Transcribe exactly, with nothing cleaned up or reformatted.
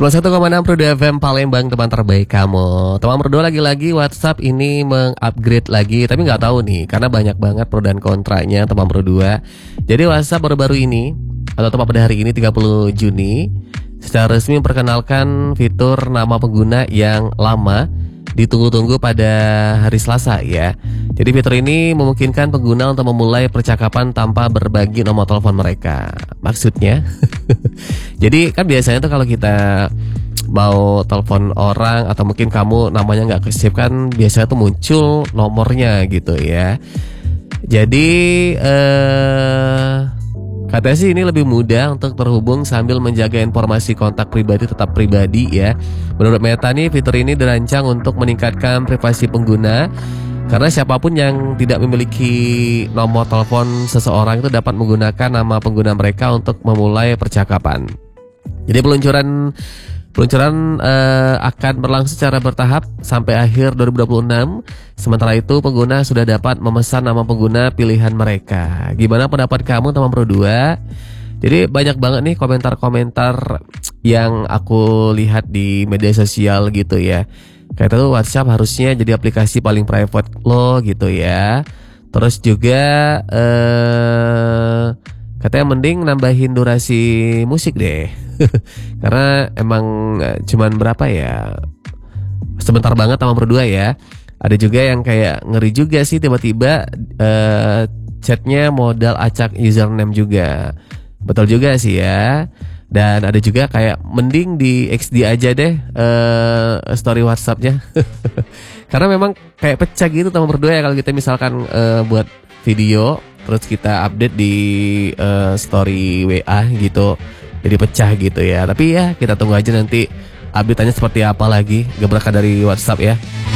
sembilan puluh satu koma enam Produa F M Palembang, teman terbaik kamu. Teman Produa, lagi-lagi WhatsApp ini mengupgrade lagi, tapi nggak tahu nih karena banyak banget pro dan kontranya teman Produa. Jadi WhatsApp baru-baru ini atau tepat pada hari ini tiga puluh Juni secara resmi memperkenalkan fitur nama pengguna yang lama ditunggu-tunggu pada hari Selasa ya. Jadi fitur ini memungkinkan pengguna untuk memulai percakapan tanpa berbagi nomor telepon mereka. Maksudnya jadi kan biasanya tuh kalau kita mau telepon orang atau mungkin kamu namanya nggak ke-save kan biasanya tuh muncul nomornya gitu ya. Jadi eh katanya sih ini lebih mudah untuk terhubung sambil menjaga informasi kontak pribadi tetap pribadi ya. Menurut Meta nih, fitur ini dirancang untuk meningkatkan privasi pengguna karena siapapun yang tidak memiliki nomor telepon seseorang itu dapat menggunakan nama pengguna mereka untuk memulai percakapan. Jadi peluncuran Peluncuran uh, akan berlangsung secara bertahap sampai akhir dua ribu dua puluh enam. Sementara itu pengguna sudah dapat memesan nama pengguna pilihan mereka. Gimana pendapat kamu teman Produa? Jadi banyak banget nih komentar-komentar yang aku lihat di media sosial gitu ya. Kayak itu WhatsApp harusnya jadi aplikasi paling private lo gitu ya. Terus juga uh, katanya mending nambahin durasi musik deh. Karena emang cuman berapa ya, sebentar banget sama berdua ya. Ada juga yang kayak ngeri juga sih tiba-tiba uh, chatnya modal acak username juga. Betul juga sih ya. Dan ada juga kayak mending di X D aja deh uh, story WhatsAppnya. Karena memang kayak pecah gitu sama berdua ya kalau kita misalkan uh, buat video terus kita update di uh, story W A gitu. Jadi pecah gitu ya. Tapi ya kita tunggu aja nanti update-nya seperti apa lagi gebrakan dari WhatsApp ya.